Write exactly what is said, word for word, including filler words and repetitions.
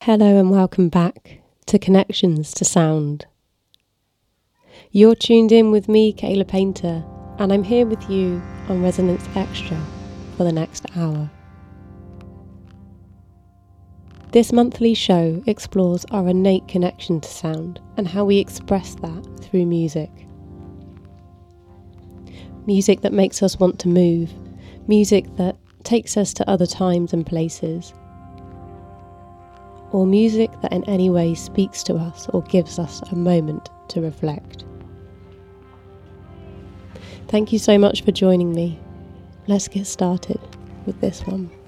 Hello and welcome back to Connections to Sound. You're tuned in with me, Kayla Painter, and I'm here with you on Resonance Extra for the next hour. This monthly show explores our innate connection to sound and how we express that through music. Music that makes us want to move, music that takes us to other times and places, or music that in any way speaks to us or gives us a moment to reflect. Thank you so much for joining me. Let's get started with this one.